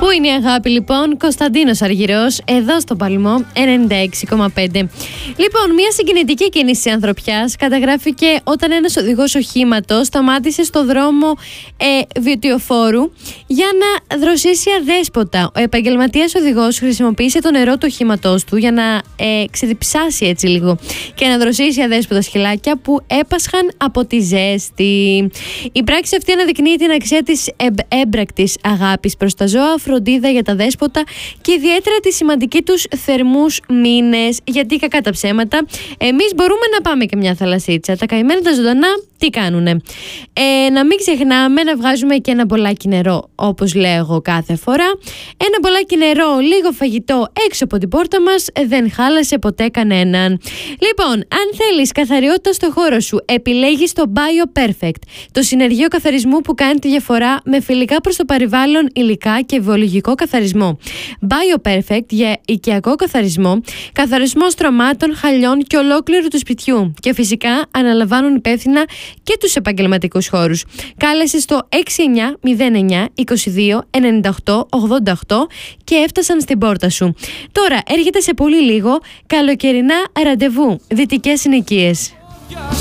Πού είναι η αγάπη, λοιπόν? Κωνσταντίνος Αργυρός, εδώ στο Παλμό 96,5. Λοιπόν, μια συγκινητική κίνηση ανθρωπιάς καταγράφηκε όταν ένας οδηγός οχήματος σταμάτησε στο δρόμο βιωτιοφόρου για να δροσίσει αδέσποτα. Ο επαγγελματίας οδηγός χρησιμοποίησε το νερό του οχήματός του για να ξεδιψάσει έτσι λίγο και να δροσίσει αδέσποτα σκυλάκια που έπασχαν από τη ζέστη. Η πράξη αυτή αναδεικνύει την αξία της έμπρακτης αγάπης προς τα ζώα, φροντίδα για τα δέσποτα και ιδιαίτερα τη σημαντική τους θερμούς μήνες. Γιατί κακά τα ψέματα, εμείς μπορούμε να πάμε και μια θαλασσίτσα. Τα καημένα τα ζωντανά τι κάνουνε? Να μην ξεχνάμε να βγάζουμε και ένα μπολάκι νερό, όπως λέω εγώ κάθε φορά. Ένα μπολάκι νερό, λίγο φαγητό έξω από την πόρτα μας δεν χάλασε ποτέ κανέναν. Λοιπόν, αν θέλεις καθαριότητα στο χώρο σου, επιλέγεις το BioPerfect, το συνεργείο καθαρισμού που κάνει τη διαφορά με φιλικά προς το περιβάλλον υλικά και βιολογικό καθαρισμό. BioPerfect για οικιακό καθαρισμό, καθαρισμό στρωμάτων, χαλιών και ολόκληρου του σπιτιού. Και φυσικά αναλαμβάνουν υπεύθυνα και τους επαγγελματικούς χώρους. Κάλεσε στο 6909 22 98 88 και έφτασαν στην πόρτα σου. Τώρα έρχεται σε πολύ λίγο καλοκαιρινά ραντεβού, δυτικές συνοικίες.